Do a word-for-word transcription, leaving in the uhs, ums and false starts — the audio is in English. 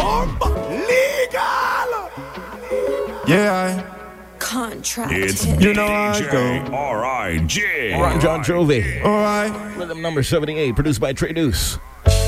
Legal. Yeah, Contract. It's you know I D J go. R I J. Ron John Jovi. All right. Rhythm number seventy-eight, produced by Trey Deuce.